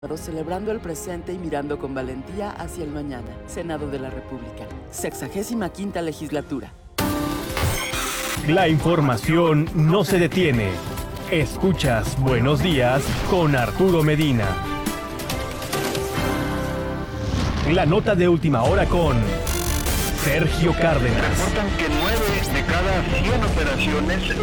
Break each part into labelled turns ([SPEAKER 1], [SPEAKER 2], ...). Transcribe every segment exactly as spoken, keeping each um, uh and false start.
[SPEAKER 1] Celebrando el presente y mirando con valentía hacia el mañana. Senado de la República. Sexagésima quinta legislatura.
[SPEAKER 2] La información no se detiene. Escuchas Buenos Días con Arturo Medina. La nota de última hora con Sergio Cárdenas.
[SPEAKER 3] Reportan que nueve de cada cien operaciones...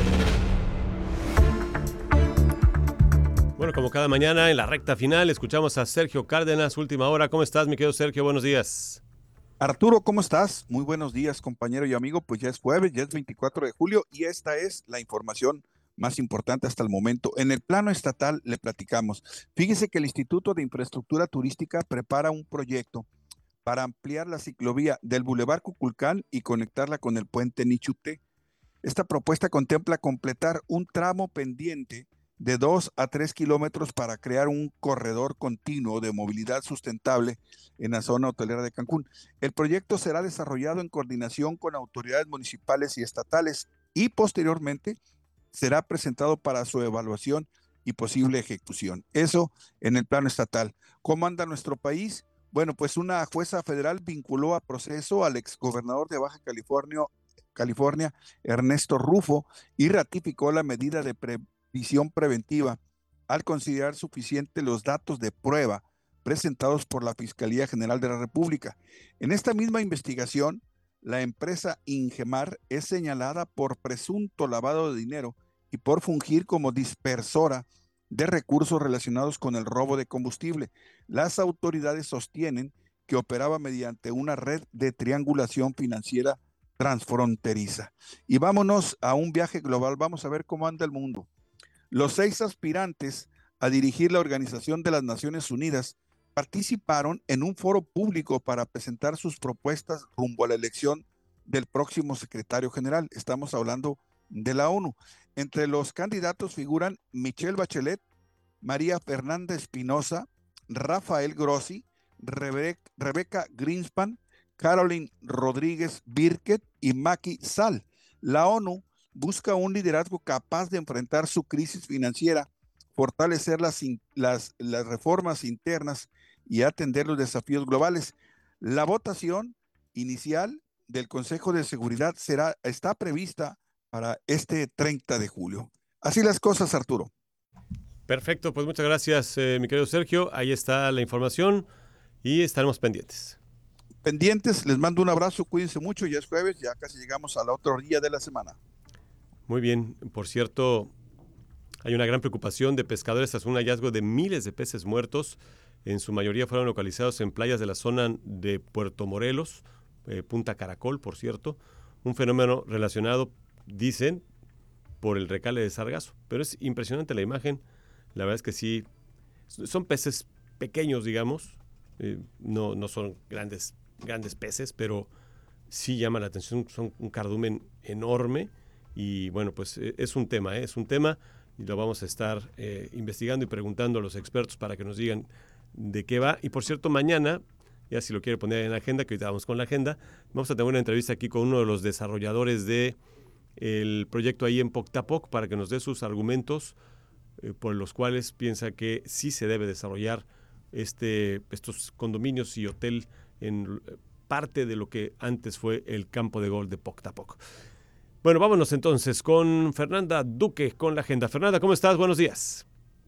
[SPEAKER 4] Bueno, como cada mañana en la recta final escuchamos a Sergio Cárdenas, última hora. ¿Cómo estás, mi querido Sergio? Buenos días.
[SPEAKER 5] Arturo, ¿cómo estás? Muy buenos días, compañero y amigo. Pues ya es jueves, ya es veinticuatro de julio y esta es la información más importante hasta el momento. En el plano estatal le platicamos. Fíjese que el Instituto de Infraestructura Turística prepara un proyecto para ampliar la ciclovía del Boulevard Cuculcán y conectarla con el puente Nichupté. Esta propuesta contempla completar un tramo pendiente de dos a tres kilómetros para crear un corredor continuo de movilidad sustentable en la zona hotelera de Cancún. El proyecto será desarrollado en coordinación con autoridades municipales y estatales y posteriormente será presentado para su evaluación y posible ejecución. Eso en el plano estatal. ¿Cómo anda nuestro país? Bueno, pues una jueza federal vinculó a proceso al exgobernador de Baja California, California, Ernesto Rufo, y ratificó la medida de pre visión preventiva al considerar suficiente los datos de prueba presentados por la Fiscalía General de la República. En esta misma investigación, la empresa Ingemar es señalada por presunto lavado de dinero y por fungir como dispersora de recursos relacionados con el robo de combustible. Las autoridades sostienen que operaba mediante una red de triangulación financiera transfronteriza. Y vámonos a un viaje global, vamos a ver cómo anda el mundo. Los seis aspirantes a dirigir la Organización de las Naciones Unidas participaron en un foro público para presentar sus propuestas rumbo a la elección del próximo secretario general. Estamos hablando de la ONU. Entre los candidatos figuran Michelle Bachelet, María Fernanda Espinosa, Rafael Grossi, Rebe- Rebeca Greenspan, Caroline Rodríguez Birket y Macky Sall. La ONU busca un liderazgo capaz de enfrentar su crisis financiera, fortalecer las, las, las reformas internas y atender los desafíos globales. La votación inicial del Consejo de Seguridad será, está prevista para este treinta de julio. Así las cosas, Arturo.
[SPEAKER 4] Perfecto, pues muchas gracias, eh, mi querido Sergio. Ahí está la información y estaremos pendientes.
[SPEAKER 5] Pendientes, les mando un abrazo, cuídense mucho, ya es jueves, ya casi llegamos a la otra orilla de la semana.
[SPEAKER 4] Muy bien, por cierto, hay una gran preocupación de pescadores tras un hallazgo de miles de peces muertos. En su mayoría fueron localizados en playas de la zona de Puerto Morelos, eh, Punta Caracol, por cierto. Un fenómeno relacionado, dicen, por el recale de sargazo. Pero es impresionante la imagen. La verdad es que sí, son peces pequeños, digamos. Eh, no, no son grandes, grandes peces, pero sí llama la atención. Son un cardumen enorme. Y bueno, pues es un tema, ¿eh? es un tema y lo vamos a estar eh, investigando y preguntando a los expertos para que nos digan de qué va. Y por cierto, mañana, ya si lo quiere poner en la agenda, que ahorita vamos con la agenda, vamos a tener una entrevista aquí con uno de los desarrolladores de el proyecto ahí en Poctapoc para que nos dé sus argumentos eh, por los cuales piensa que sí se debe desarrollar este, estos condominios y hotel en parte de lo que antes fue el campo de golf de Poctapoc. Bueno, vámonos entonces con Fernanda Duque con la agenda. Fernanda, ¿cómo estás? Buenos días.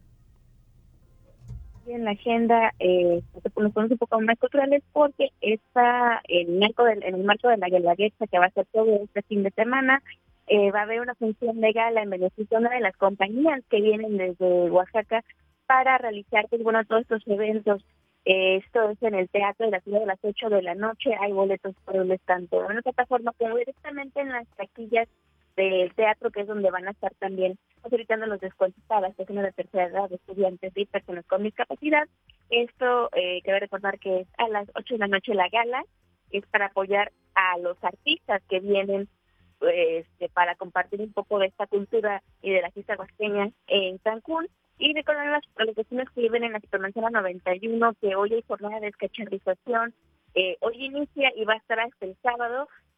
[SPEAKER 6] En la agenda eh, nos ponemos un poco más culturales porque está en el marco del, en el marco de la Guelaguetza que va a ser todo este fin de semana. Eh, va a haber una función de gala en beneficio de una de las compañías que vienen desde Oaxaca para realizar pues, bueno, todos estos eventos. Eh, esto es en el Teatro de la Ciudad a las ocho de la noche. Hay boletos dobles tanto en la plataforma como directamente en las taquillas del teatro, que es donde van a estar también facilitando los descuentos para las personas de tercera edad, estudiantes y personas con discapacidad. Esto, eh, cabe recordar que es a las ocho de la noche la gala, es para apoyar a los artistas que vienen pues, para compartir un poco de esta cultura y de la fiesta oaxaqueña en Cancún. Y recordar a las, a los vecinos que viven en la Supermanzana noventa y uno que hoy hay jornada de descacharización. Eh, hoy inicia y va a estar hasta el sábado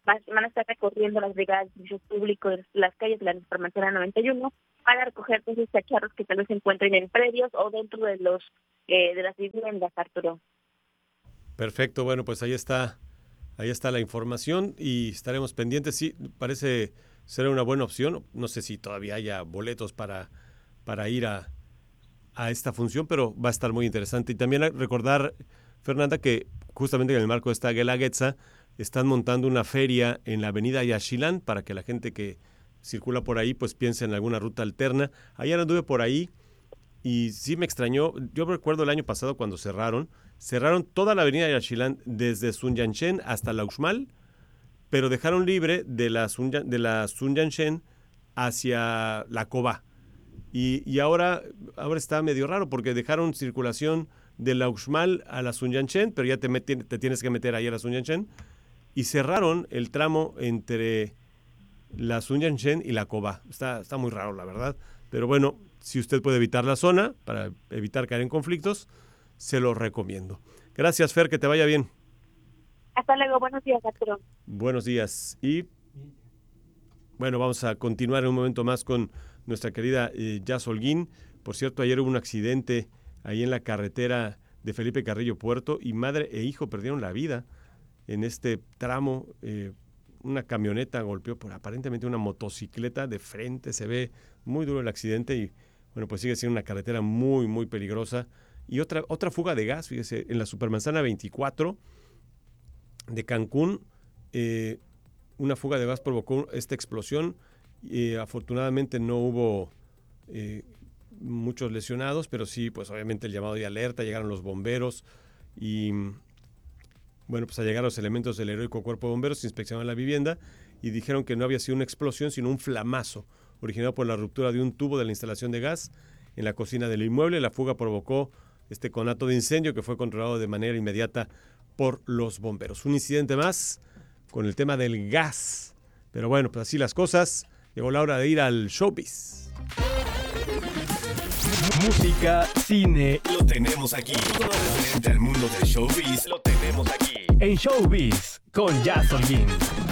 [SPEAKER 6] van a estar recorriendo las brigadas de servicios públicos, las calles de la Supermanzana noventa y uno, para recoger esos cacharros que tal vez se encuentren en predios o dentro de los eh, de las viviendas, Arturo.
[SPEAKER 4] Perfecto, bueno, pues ahí está, ahí está la información y estaremos pendientes. Sí, parece ser una buena opción. No sé si todavía haya boletos para, para ir a, a esta función, pero va a estar muy interesante. Y también recordar, Fernanda, que justamente en el marco de esta Guelaguetza están montando una feria en la avenida Yaxchilán para que la gente que circula por ahí pues piense en alguna ruta alterna. Ayer anduve por ahí y sí me extrañó. Yo recuerdo el año pasado cuando cerraron, cerraron toda la avenida Yaxchilán desde Sunyanchen hasta la Uxmal, pero dejaron libre de la, Sunya, de la Sunyanchen hacia la Cobá. Y, y ahora, ahora está medio raro porque dejaron circulación de la Uxmal a la Sunyanchen, pero ya te, met, te tienes que meter ahí a la Sunyanchen, y cerraron el tramo entre la Sunyanchen y la Cobá. Está, está muy raro, la verdad. Pero bueno, si usted puede evitar la zona para evitar caer en conflictos, se lo recomiendo. Gracias, Fer, que te vaya bien.
[SPEAKER 6] Hasta luego, buenos días, Arturo.
[SPEAKER 4] Buenos días. Y bueno, vamos a continuar en un momento más con nuestra querida eh, Jazz Holguín. Por cierto, ayer hubo un accidente ahí en la carretera de Felipe Carrillo Puerto y madre e hijo perdieron la vida en este tramo. Eh, una camioneta golpeó por aparentemente una motocicleta de frente. Se ve muy duro el accidente y bueno, pues sigue siendo una carretera muy, muy peligrosa. Y otra, otra fuga de gas, fíjese, en la Supermanzana veinticuatro de Cancún, eh, una fuga de gas provocó esta explosión. Eh, afortunadamente no hubo eh, muchos lesionados, pero sí, pues obviamente el llamado de alerta, llegaron los bomberos y bueno, pues al llegar los elementos del heroico cuerpo de bomberos inspeccionaron la vivienda y dijeron que no había sido una explosión, sino un flamazo originado por la ruptura de un tubo de la instalación de gas en la cocina del inmueble. La fuga provocó este conato de incendio que fue controlado de manera inmediata por los bomberos. Un incidente más con el tema del gas. Pero bueno, pues así las cosas. Llegó la hora de ir al showbiz.
[SPEAKER 2] Música, cine,
[SPEAKER 7] lo tenemos aquí. Todo lo referente al mundo del showbiz lo tenemos aquí.
[SPEAKER 2] En Showbiz con Jazz Holguín.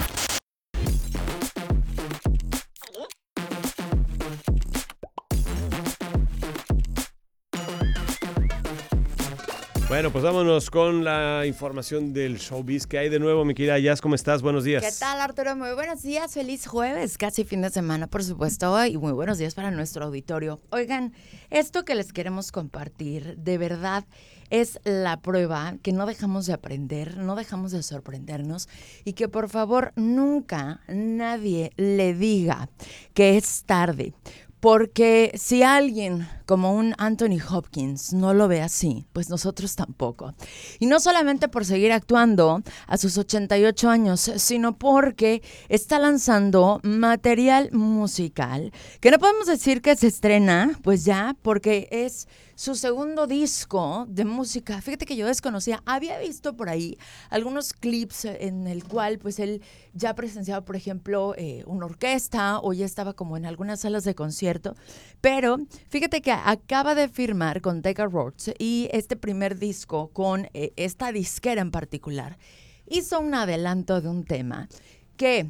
[SPEAKER 4] Bueno, pues vámonos con la información del showbiz. ¿Qué hay de nuevo, mi querida Jazz? ¿Cómo estás? Buenos días.
[SPEAKER 8] ¿Qué tal, Arturo? Muy buenos días. Feliz jueves, casi fin de semana, por supuesto. Y muy buenos días para nuestro auditorio. Oigan, esto que les queremos compartir, de verdad, es la prueba que no dejamos de aprender, no dejamos de sorprendernos y que por favor nunca nadie le diga que es tarde. Porque si alguien como un Anthony Hopkins no lo ve así, pues nosotros tampoco. Y no solamente por seguir actuando a sus ochenta y ocho años, sino porque está lanzando material musical que no podemos decir que se estrena, pues ya, porque es su segundo disco de música. Fíjate que yo desconocía, había visto por ahí algunos clips en el cual pues él ya presenciaba, por ejemplo, eh, una orquesta o ya estaba como en algunas salas de concierto, pero fíjate que acaba de firmar con Decca Records y este primer disco con eh, esta disquera en particular hizo un adelanto de un tema que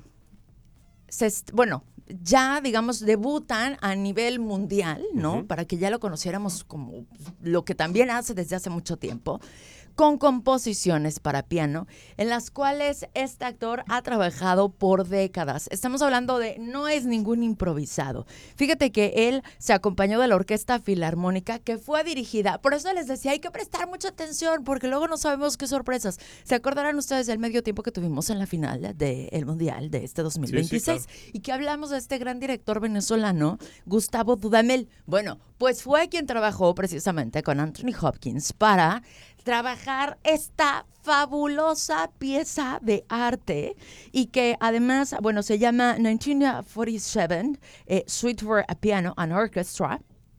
[SPEAKER 8] se, bueno, ya, digamos, debutan a nivel mundial, ¿no? Uh-huh. Para que ya lo conociéramos como lo que también hace desde hace mucho tiempo, con composiciones para piano, en las cuales este actor ha trabajado por décadas. Estamos hablando de, no es ningún improvisado. Fíjate que él se acompañó de la Orquesta Filarmónica, que fue dirigida, por eso les decía, hay que prestar mucha atención, porque luego no sabemos qué sorpresas. ¿Se acordarán ustedes del medio tiempo que tuvimos en la final del Mundial de este dos mil veintiséis? Sí, sí, claro. Y que hablamos de este gran director venezolano, Gustavo Dudamel. Bueno, pues fue quien trabajó precisamente con Anthony Hopkins para trabajar esta fabulosa pieza de arte y que además, bueno, se llama mil novecientos cuarenta y siete eh, Suite for a Piano and Orchestra.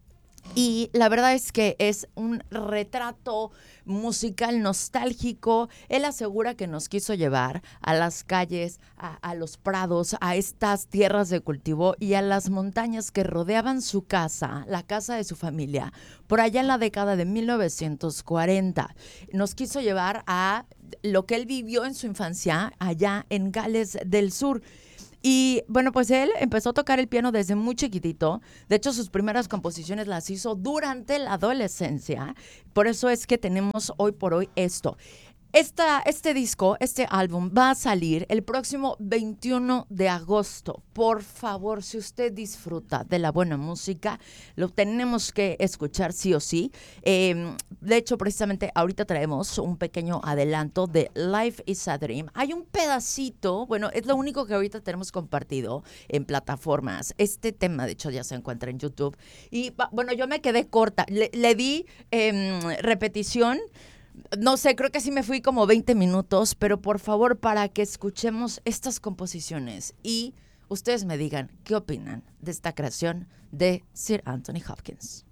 [SPEAKER 8] Y la verdad es que es un retrato musical nostálgico. Él asegura que nos quiso llevar a las calles, a, a los prados, a estas tierras de cultivo y a las montañas que rodeaban su casa, la casa de su familia, por allá en la década de mil novecientos cuarenta. Nos quiso llevar a lo que él vivió en su infancia allá en Gales del Sur. Y bueno, pues él empezó a tocar el piano desde muy chiquitito. De hecho, sus primeras composiciones las hizo durante la adolescencia. Por eso es que tenemos hoy por hoy esto. Esta, este disco, este álbum va a salir el próximo veintiuno de agosto. Por favor, si usted disfruta de la buena música, lo tenemos que escuchar sí o sí. Eh, de hecho, precisamente ahorita traemos un pequeño adelanto de Life is a Dream. Hay un pedacito, bueno, es lo único que ahorita tenemos compartido en plataformas. Este tema, de hecho, ya se encuentra en YouTube. Y bueno, yo me quedé corta. Le, le di eh, repetición. No sé, creo que sí me fui como veinte minutos, pero por favor, para que escuchemos estas composiciones y ustedes me digan qué opinan de esta creación de Sir Anthony Hopkins.